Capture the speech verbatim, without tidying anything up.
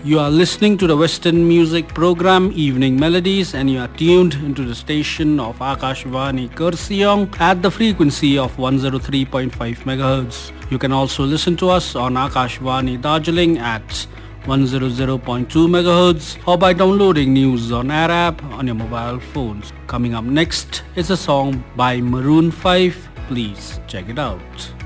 You are listening to the Western music program Evening Melodies and you are tuned into the station of Akashvani Kurseong at the frequency of one oh three point five megahertz. You can also listen to us on Akashvani Darjeeling at one hundred point two megahertz or by downloading News on Air app on your mobile phones. Coming up next is a song by Maroon five. Please check it out.